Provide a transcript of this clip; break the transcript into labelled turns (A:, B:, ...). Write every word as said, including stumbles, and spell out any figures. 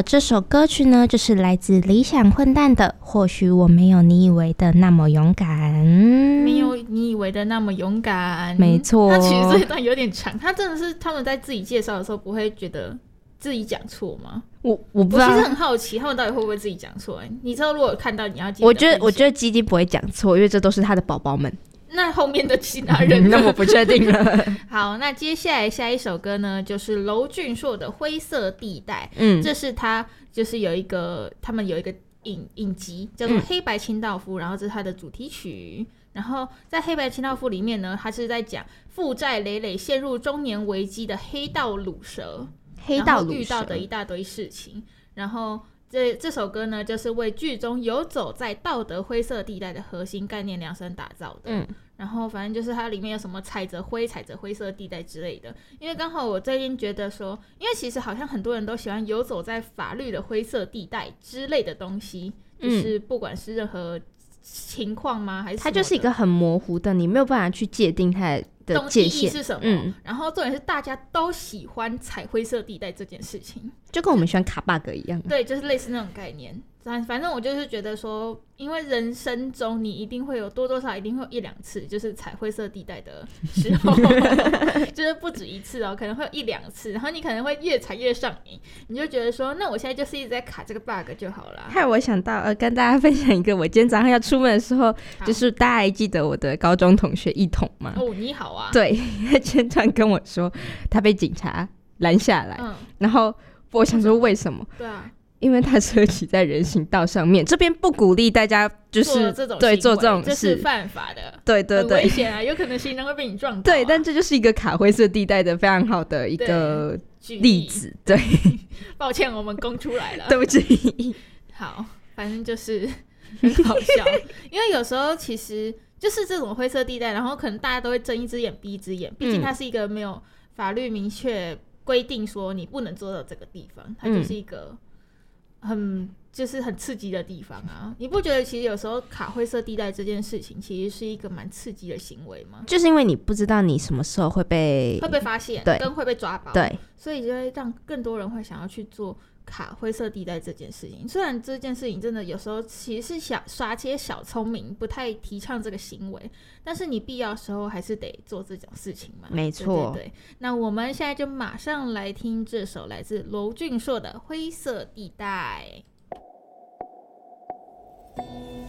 A: 的这首歌曲呢，就是来自理想混蛋的或许我没有你以为的那么勇敢。
B: 没有你以为的那么勇敢，
A: 没错。
B: 他其实这一段有点长，他真的是他们在自己介绍的时候不会觉得自己讲错吗？
A: 我我不知道，
B: 我其实很好奇他们到底会不会自己讲错、欸、你之后如果看到你要记得，
A: 我觉得我觉得基基不会讲错，因为这都是他的宝宝们。
B: 那后面的其他人、嗯、
A: 那我不确定了
B: 好，那接下来下一首歌呢，就是娄俊硕的灰色地带。
A: 嗯，
B: 这是他就是有一个他们有一个影影集叫做黑白清道夫、嗯、然后这是他的主题曲。然后在黑白清道夫里面呢，他是在讲负债累累陷入中年危机的黑道鲁蛇
A: 黑道鲁蛇
B: 遇到的一大堆事情。然后这这首歌呢，就是为剧中游走在道德灰色地带的核心概念量身打造的。嗯，然后反正就是它里面有什么踩着灰、踩着灰色地带之类的。因为刚好我最近觉得说，因为其实好像很多人都喜欢游走在法律的灰色地带之类的东西，就是不管是任何情况吗？还是什么的，
A: 它就是一个很模糊的，你没有办法去界定它的界限
B: 意义是什么、嗯、然后重点是大家都喜欢踩灰色地带这件事情，
A: 就跟我们喜欢卡 bug 一样。
B: 对，就是类似那种概念。反正我就是觉得说，因为人生中你一定会有多多少少一定会有一两次就是踩灰色地带的时候就是不止一次哦，可能会有一两次，然后你可能会越踩越上瘾，你就觉得说那我现在就是一直在卡这个 bug 就好了。
A: 害我想到呃，跟大家分享一个，我今天早上要出门的时候，就是大家还记得我的高中同学一彤吗？
B: 哦，你好啊。
A: 对，他今天突然跟我说他被警察拦下来、嗯、然后我想说为什么？
B: 对啊，
A: 因为他车骑在人行道上面，这边不鼓励大家就是
B: 做这种
A: 对做这种事，
B: 这是犯法的，
A: 对对对，
B: 很危险啊，有可能行人会被你撞到、啊。
A: 对，但这就是一个卡灰色地带的非常好的一个例子。对，
B: 抱歉，我们供出来了，
A: 对不起。
B: 好，反正就是很好笑，因为有时候其实就是这种灰色地带，然后可能大家都会睁一只眼闭一只眼，毕竟它是一个没有法律明确规定说你不能做到这个地方，它就是一个很就是很刺激的地方啊！你不觉得其实有时候卡灰色地带这件事情其实是一个蛮刺激的行为吗？
A: 就是因为你不知道你什么时候会被
B: 会被发现，
A: 对，
B: 跟会被抓包，
A: 对，
B: 所以就会让更多人会想要去做卡灰色地带这件事情。虽然这件事情真的有时候其实是小耍些小聪明，不太提倡这个行为，但是你必要的时候还是得做这种事情嘛。
A: 没错，
B: 对对对。那我们现在就马上来听这首来自娄俊硕的《灰色地带》。